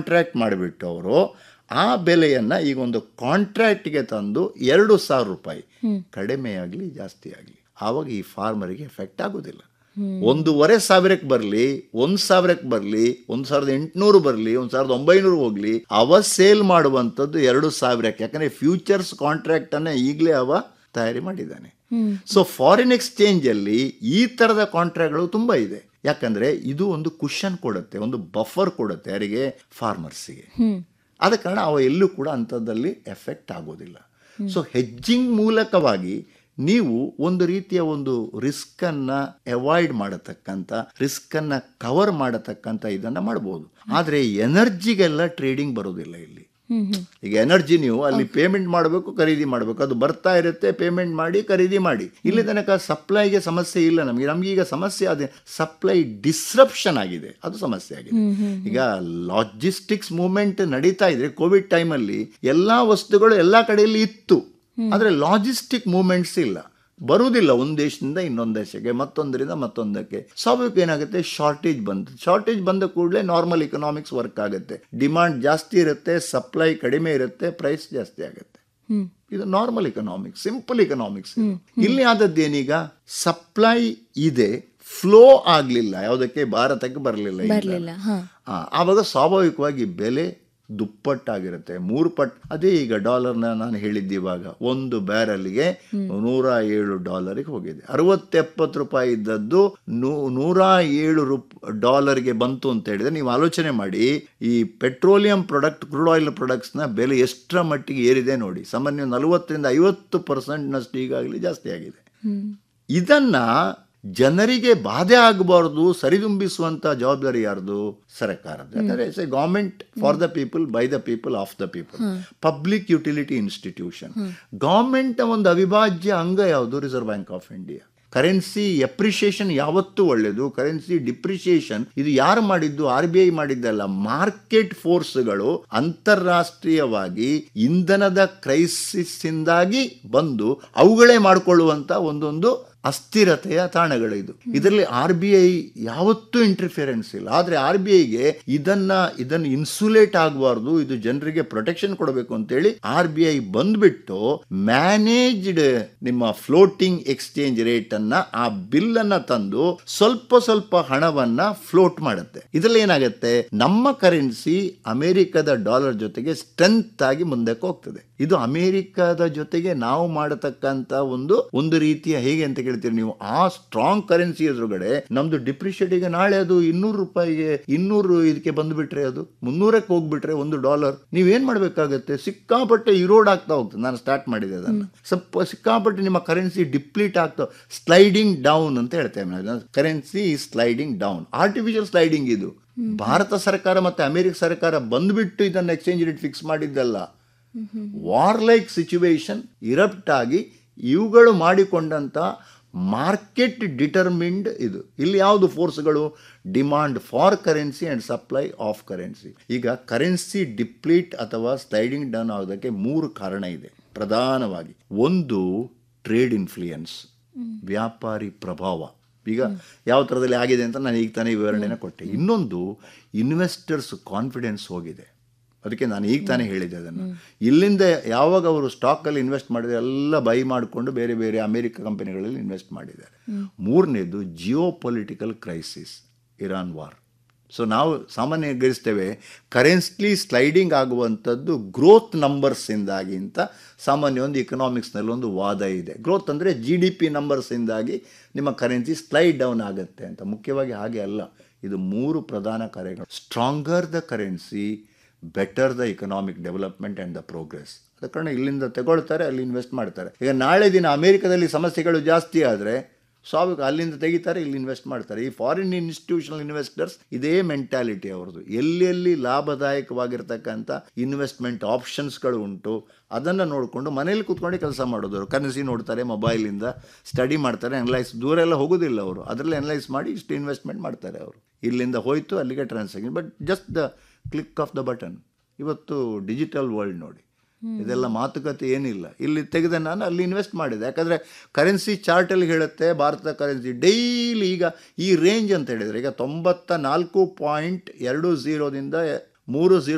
Contract ಮಾಡಿಬಿಟ್ಟು ಅವರು ಆ ಬೆಲೆಯನ್ನು ಈಗ ಒಂದು ಕಾಂಟ್ರಾಕ್ಟ್ಗೆ ತಂದು 2,000 ರೂಪಾಯಿ ಕಡಿಮೆ ಆಗಲಿ ಜಾಸ್ತಿ ಆಗಲಿ ಆವಾಗ ಈ ಫಾರ್ಮರಿಗೆ ಎಫೆಕ್ಟ್ ಆಗೋದಿಲ್ಲ. 1,500 ಬರಲಿ, 1,000 ಬರಲಿ, 1,800 ಬರಲಿ, 1,900 ಹೋಗಲಿ, ಅವ ಸೇಲ್ ಮಾಡುವಂಥದ್ದು 2,000. ಯಾಕಂದರೆ ಫ್ಯೂಚರ್ಸ್ ಕಾಂಟ್ರಾಕ್ಟ್ ಅನ್ನ ಈಗಲೇ ಅವ ತಯಾರಿ ಮಾಡಿದ್ದಾನೆ. ಸೊ ಫಾರಿನ್ ಎಕ್ಸ್ಚೇಂಜ್ ಅಲ್ಲಿ ಈ ತರದ ಕಾಂಟ್ರಾಕ್ಟ್ಗಳು ತುಂಬಾ ಇದೆ. ಯಾಕಂದ್ರೆ ಇದು ಒಂದು ಕುಷನ್ ಕೊಡುತ್ತೆ, ಒಂದು ಬಫರ್ ಕೊಡುತ್ತೆ ಯಾರಿಗೆ, ಫಾರ್ಮರ್ಸಿಗೆ. ಆದ ಕಾರಣ ಅವ ಎಲ್ಲೂ ಕೂಡ ಅಂಥದ್ದಲ್ಲಿ ಎಫೆಕ್ಟ್ ಆಗೋದಿಲ್ಲ. ಸೊ ಹೆಡ್ಜಿಂಗ್ ಮೂಲಕವಾಗಿ ನೀವು ಒಂದು ರೀತಿಯ ಒಂದು ರಿಸ್ಕ್ ಅನ್ನ ಅವಾಯ್ಡ್ ಮಾಡತಕ್ಕಂಥ, ರಿಸ್ಕ್ ಅನ್ನ ಕವರ್ ಮಾಡತಕ್ಕಂಥ ಇದನ್ನ ಮಾಡಬಹುದು. ಆದ್ರೆ ಎನರ್ಜಿಗೆಲ್ಲ ಟ್ರೇಡಿಂಗ್ ಬರೋದಿಲ್ಲ ಇಲ್ಲಿ. ಈಗ ಎನರ್ಜಿ ನೀವು ಅಲ್ಲಿ ಪೇಮೆಂಟ್ ಮಾಡಬೇಕು, ಖರೀದಿ ಮಾಡಬೇಕು, ಅದು ಬರ್ತಾ ಇರುತ್ತೆ, ಪೇಮೆಂಟ್ ಮಾಡಿ ಖರೀದಿ ಮಾಡಿ. ಇಲ್ಲಿ ತನಕ ಸಪ್ಲೈಗೆ ಸಮಸ್ಯೆ ಇಲ್ಲ ನಮಗೀಗ ಸಮಸ್ಯೆ ಅದೇ ಸಪ್ಲೈ ಡಿಸ್ರಪ್ಷನ್ ಆಗಿದೆ, ಅದು ಸಮಸ್ಯೆ ಆಗಿದೆ. ಈಗ ಲಾಜಿಸ್ಟಿಕ್ಸ್ ಮೂವ್ಮೆಂಟ್ ನಡೀತಾ ಇದ್ರೆ ಕೋವಿಡ್ ಟೈಮಲ್ಲಿ ಎಲ್ಲಾ ವಸ್ತುಗಳು ಎಲ್ಲಾ ಕಡೆಯಲ್ಲಿ ಇತ್ತು, ಆದ್ರೆ ಲಾಜಿಸ್ಟಿಕ್ ಮೂವ್ಮೆಂಟ್ಸ್ ಇಲ್ಲ, ಬರುವುದಿಲ್ಲ ಒಂದು ದೇಶದಿಂದ ಇನ್ನೊಂದು ದೇಶಕ್ಕೆ, ಮತ್ತೊಂದರಿಂದ ಮತ್ತೊಂದಕ್ಕೆ. ಸ್ವಾಭಾವಿಕ ಏನಾಗುತ್ತೆ, ಶಾರ್ಟೇಜ್ ಬಂದ ಕೂಡಲೇ ನಾರ್ಮಲ್ ಇಕನಾಮಿಕ್ಸ್ ವರ್ಕ್ ಆಗುತ್ತೆ. ಡಿಮಾಂಡ್ ಜಾಸ್ತಿ ಇರುತ್ತೆ, ಸಪ್ಲೈ ಕಡಿಮೆ ಇರುತ್ತೆ, ಪ್ರೈಸ್ ಜಾಸ್ತಿ ಆಗುತ್ತೆ. ಇದು ನಾರ್ಮಲ್ ಇಕನಾಮಿಕ್ಸ್, ಸಿಂಪಲ್ ಇಕನಾಮಿಕ್ಸ್. ಇಲ್ಲಿ ಆದದ್ದೇನೀಗ, ಸಪ್ಲೈ ಇದೆ, ಫ್ಲೋ ಆಗ್ಲಿಲ್ಲ, ಯಾವುದಕ್ಕೆ ಭಾರತಕ್ಕೆ ಬರಲಿಲ್ಲ. ಆವಾಗ ಸ್ವಾಭಾವಿಕವಾಗಿ ಬೆಲೆ ದುಪ್ಪಟ್ಟಾಗಿರುತ್ತೆ, 3 ಪಟ್ಟು. ಅದೇ ಈಗ ಡಾಲರ್ನ ನಾನು ಹೇಳಿದ್ದೆ, ಇವಾಗ ಒಂದು ಬ್ಯಾರಲ್ಗೆ $107 ಹೋಗಿದೆ. 60-70 ರೂಪಾಯಿ ಇದ್ದದ್ದು $107 ಬಂತು ಅಂತ ಹೇಳಿದ್ರೆ ನೀವು ಆಲೋಚನೆ ಮಾಡಿ, ಈ petroleum product, crude oil products ನ ಬೆಲೆ ಎಷ್ಟರ ಮಟ್ಟಿಗೆ ಏರಿದೆ ನೋಡಿ. ಸಾಮಾನ್ಯ 40-50% ಈಗಾಗಲೇ ಜಾಸ್ತಿ ಆಗಿದೆ. ಇದನ್ನ ಜನರಿಗೆ ಬಾಧೆ ಆಗಬಾರ್ದು, ಸರಿದುಂಬಿಸುವಂತ ಜವಾಬ್ದಾರಿ ಯಾರ್ದು? ಸರ್ಕಾರದ್ದು. ಯಾಕಂದ್ರೆ it's A government for the people, by the people, of the people. Public utility institution. Government ಒಂದು ಅವಿಭಾಜ್ಯ ಅಂಗ ಯಾವುದು? Reserve bank of India. Currency ಎಪ್ರಿಷಿಯೇಷನ್ ಯಾವತ್ತೂ ಒಳ್ಳೆಯದು, ಕರೆನ್ಸಿ ಡಿಪ್ರಿಷಿಯೇಷನ್ ಇದು ಯಾರು ಮಾಡಿದ್ದು? RBI ಮಾಡಿದ್ದಲ್ಲ, ಮಾರ್ಕೆಟ್ ಫೋರ್ಸ್ಗಳು ಅಂತಾರಾಷ್ಟ್ರೀಯವಾಗಿ ಇಂಧನದ ಕ್ರೈಸಿಸ್ ಇಂದಾಗಿ ಬಂದು ಅವುಗಳೇ ಮಾಡಿಕೊಳ್ಳುವಂತ ಒಂದೊಂದು ಅಸ್ಥಿರತೆಯ ತಾಣಗಳಿದು. ಇದರಲ್ಲಿ RBI ಯಾವತ್ತೂ ಇಂಟರ್ಫಿಯರೆನ್ಸ್ ಇಲ್ಲ. ಆದ್ರೆ RBIಗೆ ಇದನ್ನು ಇನ್ಸುಲೇಟ್ ಆಗಬಾರ್ದು, ಇದು ಜನರಿಗೆ ಪ್ರೊಟೆಕ್ಷನ್ ಕೊಡಬೇಕು ಅಂತೇಳಿ RBI ಬಂದ್ಬಿಟ್ಟು ಮ್ಯಾನೇಜ್ಡ್ ನಿಮ್ಮ ಫ್ಲೋಟಿಂಗ್ ಎಕ್ಸ್ಚೇಂಜ್ ರೇಟ್ ಅನ್ನ, ಆ ಬಿಲ್ ಅನ್ನ ತಂದು ಸ್ವಲ್ಪ ಹಣವನ್ನ ಫ್ಲೋಟ್ ಮಾಡುತ್ತೆ. ಇದರಲ್ಲಿ ಏನಾಗುತ್ತೆ, ನಮ್ಮ ಕರೆನ್ಸಿ ಅಮೆರಿಕದ ಡಾಲರ್ ಜೊತೆಗೆ ಸ್ಟ್ರೆಂತ್ ಆಗಿ ಮುಂದಕ್ಕೆ ಹೋಗ್ತದೆ. ಇದು ಅಮೆರಿಕದ ಜೊತೆಗೆ ನಾವು ಮಾಡತಕ್ಕಂತ ಒಂದು ರೀತಿಯ, ಹೇಗೆ ಅಂತ ಕೇಳ್ತೀರಿ ನೀವು, ಆ ಸ್ಟ್ರಾಂಗ್ ಕರೆನ್ಸಿ ಎದುರುಗಡೆ ನಮ್ದು ಡಿಪ್ರಿಷಿಯೇಟ್. ಈಗ ನಾಳೆ ಅದು 200 ರೂಪಾಯಿಗೆ, 200 ಇದಕ್ಕೆ ಬಂದ್ಬಿಟ್ರೆ, ಅದು 300ಕ್ಕೆ ಹೋಗ್ಬಿಟ್ರೆ $1, ನೀವೇನ್ ಮಾಡ್ಬೇಕಾಗತ್ತೆ? ಸಿಕ್ಕಾಪಟ್ಟೆ ಇರೋಡ್ ಆಗ್ತಾ ಹೋಗ್ತದೆ. ನಾನು ಸ್ಟಾರ್ಟ್ ಮಾಡಿದೆ ಅದನ್ನ. ಸಿಕ್ಕಾಪಟ್ಟೆ ನಿಮ್ಮ ಕರೆನ್ಸಿ ಡಿಪ್ಲೀಟ್ ಆಗ್ತಾ, ಸ್ಲೈಡಿಂಗ್ ಡೌನ್ ಅಂತ ಹೇಳ್ತೇವೆ. Currency sliding down, artificial sliding ಇದು. ಭಾರತ ಸರ್ಕಾರ ಮತ್ತೆ ಅಮೆರಿಕ ಸರ್ಕಾರ ಬಂದ್ಬಿಟ್ಟು ಇದನ್ನ ಎಕ್ಸ್ಚೇಂಜ್ ರೇಟ್ ಫಿಕ್ಸ್ ಮಾಡಿದ್ದಲ್ಲ. ವಾರ್ ಲೈಕ್ ಸಿಚುವೇಶನ್ ಇರಪ್ಟ್ ಆಗಿ ಇವುಗಳು ಮಾಡಿಕೊಂಡಂತ ಮಾರ್ಕೆಟ್ ಡಿಟರ್ಮಿನ್ಡ್ ಇದು. ಇಲ್ಲಿ ಯಾವುದು ಫೋರ್ಸ್ಗಳು? Demand for currency and supply of currency. ಈಗ ಕರೆನ್ಸಿ ಡಿಪ್ಲೀಟ್ ಅಥವಾ ಸ್ಲೈಡಿಂಗ್ ಡೌನ್ ಆಗೋದಕ್ಕೆ 3 ಕಾರಣ ಇದೆ ಪ್ರಧಾನವಾಗಿ. ಒಂದು, ಟ್ರೇಡ್ ಇನ್ಫ್ಲೂಯೆನ್ಸ್, ವ್ಯಾಪಾರಿ ಪ್ರಭಾವ. ಈಗ ಯಾವ ಥರದಲ್ಲಿ ಆಗಿದೆ ಅಂತ ನಾನು ಈಗ ತಾನೇ ವಿವರಣೆನ ಕೊಟ್ಟೆ. ಇನ್ನೊಂದು, ಇನ್ವೆಸ್ಟರ್ಸ್ ಕಾನ್ಫಿಡೆನ್ಸ್ ಹೋಗಿದೆ. ಅದಕ್ಕೆ ನಾನು ಈಗ ತಾನೇ ಹೇಳಿದೆ ಅದನ್ನು. ಇಲ್ಲಿಂದ ಯಾವಾಗ ಅವರು ಸ್ಟಾಕಲ್ಲಿ ಇನ್ವೆಸ್ಟ್ ಮಾಡಿದ್ರೆ ಎಲ್ಲ ಬೈ ಮಾಡಿಕೊಂಡು ಬೇರೆ ಬೇರೆ ಅಮೆರಿಕ ಕಂಪನಿಗಳಲ್ಲಿ ಇನ್ವೆಸ್ಟ್ ಮಾಡಿದ್ದಾರೆ. 3ನೇದು, Jio political crisis, Iran war. So ನಾವು ಸಾಮಾನ್ಯ ಗರಿಸ್ತೇವೆ ಕರೆನ್ಸಿ ಸ್ಲೈಡಿಂಗ್ ಆಗುವಂಥದ್ದು ಗ್ರೋತ್ ನಂಬರ್ಸಿಂದಾಗಿ ಅಂತ. ಸಾಮಾನ್ಯ ಒಂದು ಇಕನಾಮಿಕ್ಸ್ನಲ್ಲಿ ಒಂದು ವಾದ ಇದೆ, ಗ್ರೋತ್ ಅಂದರೆ GDP ನಂಬರ್ಸಿಂದಾಗಿ ನಿಮ್ಮ ಕರೆನ್ಸಿ ಸ್ಲೈಡ್ ಡೌನ್ ಆಗುತ್ತೆ ಅಂತ. ಮುಖ್ಯವಾಗಿ ಹಾಗೆ ಅಲ್ಲ. ಇದು 3 ಪ್ರಧಾನ ಕಾರ್ಯಗಳು. Stronger the currency, better the economic development and the progress. ಅದ ಕಾರಣ ಇಲ್ಲಿಂದ ತಗೊಳ್ತಾರೆ, ಅಲ್ಲಿ ಇನ್ವೆಸ್ಟ್ ಮಾಡ್ತಾರೆ. ಈಗ ನಾಳೆ ದಿನ ಅಮೆರಿಕದಲ್ಲಿ ಸಮಸ್ಯೆಗಳು ಜಾಸ್ತಿ ಆದರೆ ಸ್ವಾಭಾವಿಕ ಅಲ್ಲಿಂದ ತೆಗಿತಾರೆ, ಇಲ್ಲಿ ಇನ್ವೆಸ್ಟ್ ಮಾಡ್ತಾರೆ. ಈ ಫಾರಿನ್ ಇನ್ಸ್ಟಿಟ್ಯೂಷನಲ್ ಇನ್ವೆಸ್ಟರ್ಸ್ ಇದೇ ಮೆಂಟಾಲಿಟಿ ಅವ್ರದ್ದು. ಎಲ್ಲೆಲ್ಲಿ ಲಾಭದಾಯಕವಾಗಿರ್ತಕ್ಕಂಥ ಇನ್ವೆಸ್ಟ್ಮೆಂಟ್ ಆಪ್ಷನ್ಸ್ಗಳು ಉಂಟು ಅದನ್ನು ನೋಡಿಕೊಂಡು ಮನೇಲಿ ಕೂತ್ಕೊಂಡು ಕೆಲಸ ಮಾಡೋದು. ಕರೆನ್ಸಿ ನೋಡ್ತಾರೆ, ಮೊಬೈಲಿಂದ ಸ್ಟಡಿ ಮಾಡ್ತಾರೆ, ಅನಲೈಸ್, ದೂರ ಎಲ್ಲ ಹೋಗೋದಿಲ್ಲ ಅವರು. ಅದರಲ್ಲಿ ಅನಲೈಸ್ ಮಾಡಿ ಇಷ್ಟು ಇನ್ವೆಸ್ಟ್ಮೆಂಟ್ ಮಾಡ್ತಾರೆ ಅವರು. ಇಲ್ಲಿಂದ ಹೋಯ್ತು ಅಲ್ಲಿಗೆ transaction, but just the click of the button. ಇವತ್ತು ಡಿಜಿಟಲ್ ವರ್ಲ್ಡ್ ನೋಡಿ, ಇದೆಲ್ಲ ಮಾತುಕತೆ ಏನಿಲ್ಲ. ಇಲ್ಲಿ ತೆಗೆದ ನಾನು ಅಲ್ಲಿ ಇನ್ವೆಸ್ಟ್ ಮಾಡಿದೆ. ಯಾಕಂದರೆ ಕರೆನ್ಸಿ ಚಾರ್ಟಲ್ಲಿ ಹೇಳುತ್ತೆ ಭಾರತ ಕರೆನ್ಸಿ ಡೈಲಿ ಈಗ ಈ ರೇಂಜ್ ಅಂತ ಹೇಳಿದರೆ ಈಗ 94.20 30